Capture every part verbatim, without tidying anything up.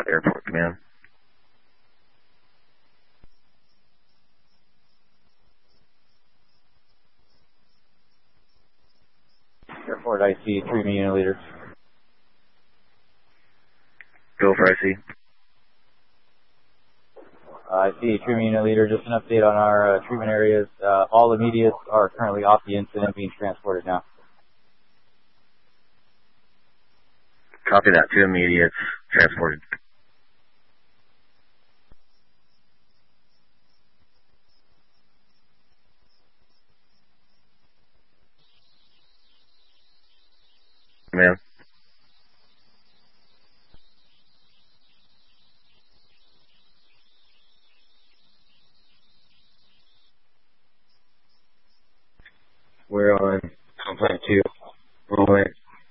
Airport Command. Airport I C, treatment unit leader. Go for I C. Uh, I see, treatment unit leader. Just an update on our uh, treatment areas. Uh, all immediates are currently off the incident, being transported now. Copy that. Two immediates transported. Command. We're on complaint two. Rolling.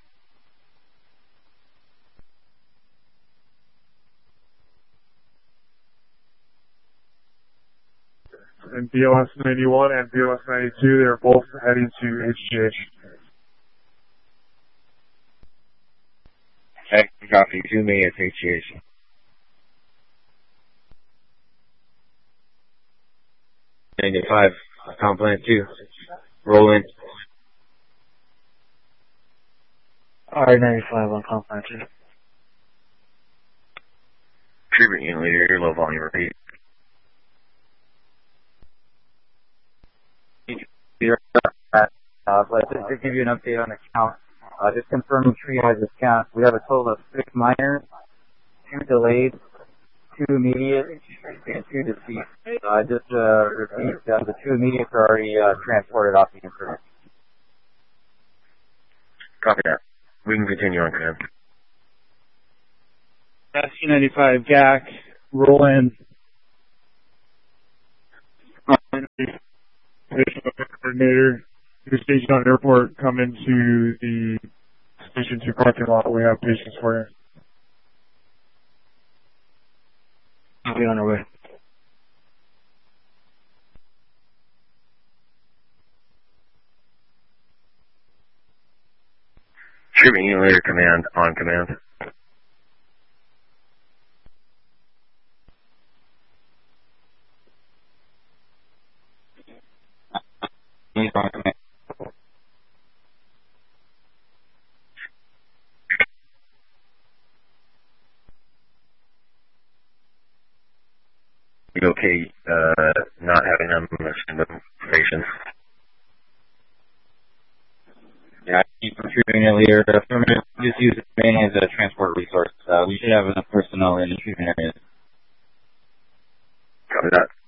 And B L S ninety-one and B L S ninety-two, they're both heading to H G H. Okay, copy. Two immediates H G H. ninety-five. Complaint two. Rolling. R ninety-five on complaint two. Treatment unit leader, low volume, repeat. Uh, but just to give you an update on the count, uh, just confirming triage this count. We have a total of six minors, two delayed, two immediate, and two deceased. Uh, just uh, repeat, uh, the two immediates are already uh, transported off the incident. Copy that. We can continue on command. S C ninety-five G A C, roll in. Coordinator, your station on airport, come into the station two parking lot. We have patients for you. I'll be on our way. Treatment unit leader command, on command. He's on command. You okay, uh, not having them with patients? Yeah, keep treatment unit leader. Affirmative. Just use it mainly as a transport resource. Uh, we should have enough personnel in the treatment areas. Copy that.